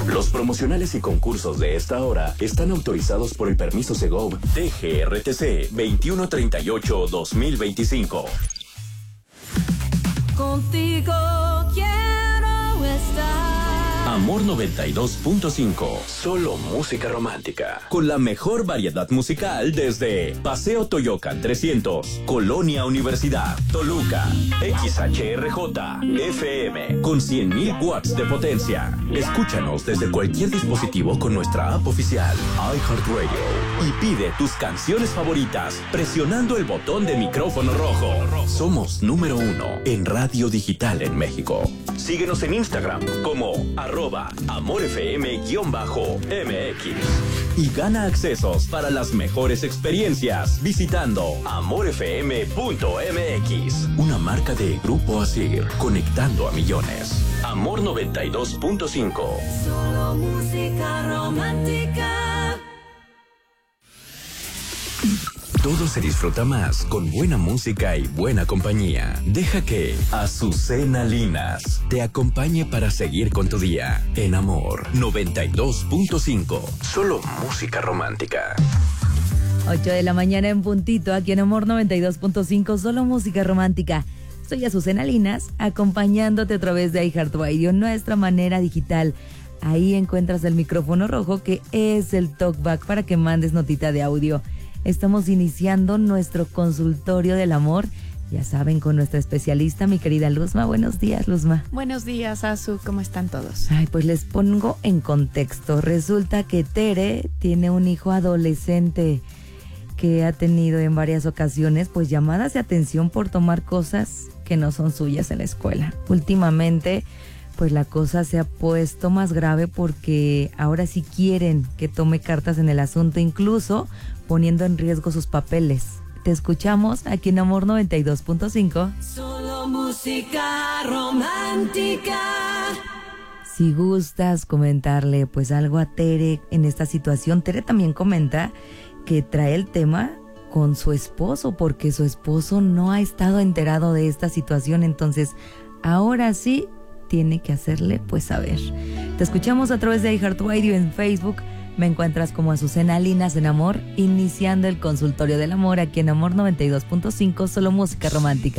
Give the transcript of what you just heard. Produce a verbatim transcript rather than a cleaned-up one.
Los promocionales y concursos de esta hora están autorizados por el permiso Segov T G R T C veintiuno treinta y ocho guión dos mil veinticinco. Contigo quiero estar. Amor noventa y dos punto cinco. Solo música romántica. Con la mejor variedad musical desde Paseo Toyocan trescientos, Colonia Universidad, Toluca. X H R J F M con cien mil watts de potencia. Escúchanos desde cualquier dispositivo con nuestra app oficial iHeartRadio y pide tus canciones favoritas presionando el botón de micrófono rojo. Somos número uno en radio digital en México. Síguenos en Instagram como arroba amorfm-M X y gana accesos para las mejores experiencias visitando amorfm punto M X, una marca de Grupo Asir, conectando a millones. Amor noventa y dos punto cinco. Solo música romántica. Todo se disfruta más con buena música y buena compañía. Deja que Azucena Linas te acompañe para seguir con tu día en Amor noventa y dos punto cinco. Solo música romántica. ocho de la mañana en puntito, aquí en Amor noventa y dos punto cinco, solo música romántica. Soy Azucena Linas, acompañándote a través de iHeartRadio, nuestra manera digital. Ahí encuentras el micrófono rojo, que es el talkback para que mandes notita de audio. Estamos iniciando nuestro consultorio del amor, ya saben, con nuestra especialista, mi querida Luzma. Buenos días, Luzma. Buenos días, Azu. ¿Cómo están todos? Ay, pues les pongo en contexto. Resulta que Tere tiene un hijo adolescente que ha tenido en varias ocasiones pues llamadas de atención por tomar cosas que no son suyas en la escuela. Últimamente pues la cosa se ha puesto más grave porque ahora sí quieren que tome cartas en el asunto, incluso poniendo en riesgo sus papeles. Te escuchamos aquí en Amor noventa y dos punto cinco. Solo música romántica. Si gustas comentarle pues algo a Tere en esta situación, Tere también comenta que trae el tema con su esposo porque su esposo no ha estado enterado de esta situación, entonces ahora sí tiene que hacerle pues saber. Te escuchamos a través de iHeartRadio en Facebook. Me encuentras como Azucena Linas en Amor, iniciando el consultorio del amor aquí en Amor noventa y dos punto cinco, solo música romántica.